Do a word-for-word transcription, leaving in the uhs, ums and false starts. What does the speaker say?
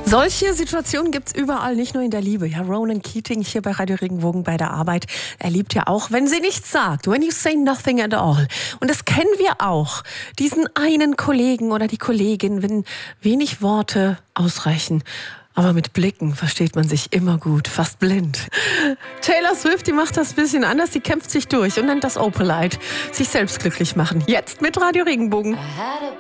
Solche Situationen gibt's überall, nicht nur in der Liebe. Ja, Ronan Keating hier bei Radio Regenbogen bei der Arbeit. Er liebt ja auch, wenn sie nichts sagt. When you say nothing at all. Und das kennen wir auch. Diesen einen Kollegen oder die Kollegin, wenn wenig Worte ausreichen. Aber mit Blicken versteht man sich immer gut, fast blind. Taylor Swift, die macht das ein bisschen anders. Die kämpft sich durch und nennt das Opalite. Sich selbst glücklich machen. Jetzt mit Radio Regenbogen.